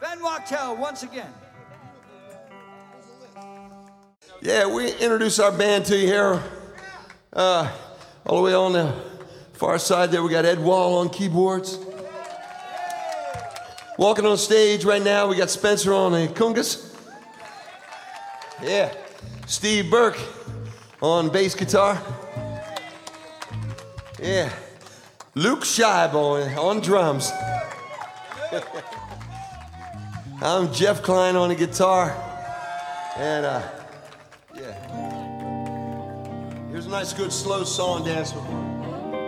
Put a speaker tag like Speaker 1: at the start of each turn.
Speaker 1: Ben Wachtel once again.
Speaker 2: Yeah, we introduce our band to you here. All the way on the far side there, we got Ed Wall on keyboards. Walking on stage right now, we got Spencer on the congas. Yeah. Steve Burke on bass guitar. Yeah. Luke Scheib on drums. I'm Jeff Klein on the guitar. And, yeah. Here's a nice, good, slow song dance.